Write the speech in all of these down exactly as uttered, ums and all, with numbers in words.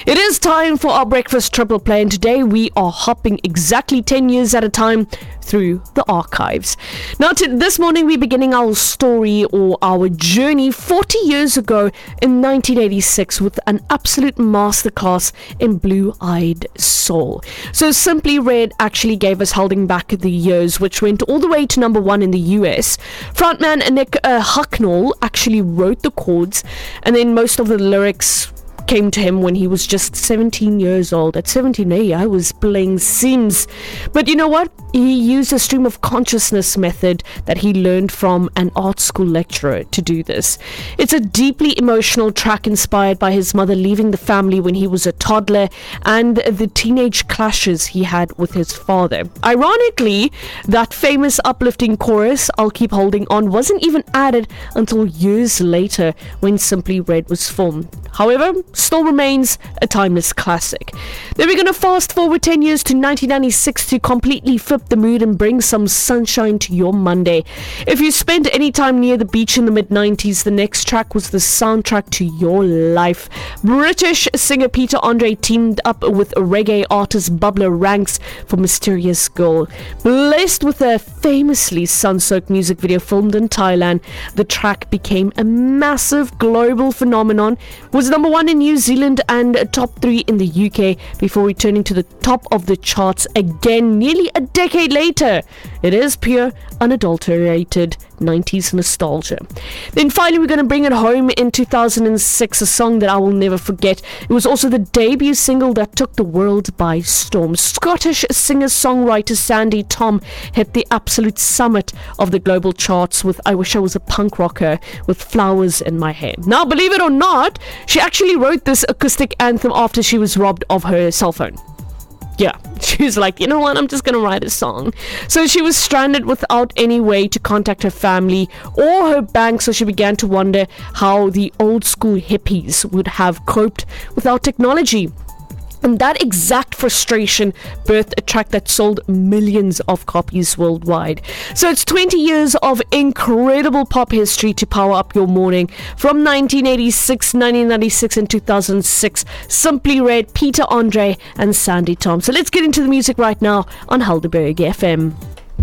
It is time for our breakfast triple play, and today we are hopping exactly ten years at a time through the archives. Now, to, this morning we're beginning our story or our journey forty years ago in nineteen eighty-six with an absolute masterclass in Blue-Eyed Soul. So Simply Red actually gave us Holding Back the Years, which went all the way to number one in the U S. Frontman Nick uh, Hucknall actually wrote the chords, and then most of the lyrics came to him when he was just seventeen years old. At seventeen, hey, I was playing Sims. But you know what? He used a stream of consciousness method that he learned from an art school lecturer to do this. It's a deeply emotional track inspired by his mother leaving the family when he was a toddler and the teenage clashes he had with his father. Ironically, that famous uplifting chorus, I'll Keep Holding On, wasn't even added until years later when Simply Red was formed. However, still remains a timeless classic. Then we're going to fast forward ten years to nineteen ninety-six to completely flip the mood and bring some sunshine to your Monday. If you spent any time near the beach in the mid nineties, the next track was the soundtrack to your life. British singer Peter Andre teamed up with reggae artist Bubba Ranks for Mysterious Girl. Blessed with a famously sun-soaked music video filmed in Thailand, the track became a massive global phenomenon, was number one in New Zealand and top three in the U K before returning to the top of the charts again nearly a decade later. It is pure, unadulterated nineties nostalgia. Then finally we're going to bring it home in two thousand six, a song that I will never forget. It was also the debut single that took the world by storm. Scottish singer-songwriter Sandy Tom hit the absolute summit of the global charts with I Wish I Was a Punk Rocker with Flowers in My Hair. Now, believe it or not, she actually wrote this acoustic anthem after she was robbed of her cell phone. Yeah, she was like, you know what, I'm just going to write a song. So she was stranded without any way to contact her family or her bank, so she began to wonder how the old school hippies would have coped without technology. And that exact frustration birthed a track that sold millions of copies worldwide. So it's twenty years of incredible pop history to power up your morning. From nineteen eighty-six, nineteen ninety-six, and two thousand six, Simply Red, Peter Andre, and Sandy Tom. So let's get into the music right now on Helderberg F M.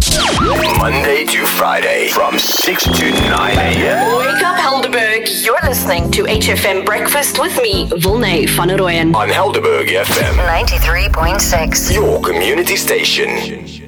Monday to Friday from six to nine a.m. Wake up, Helderberg. You're listening to H F M Breakfast with me, Vilnay van Rooyen. On Helderberg F M ninety-three point six. Your community station.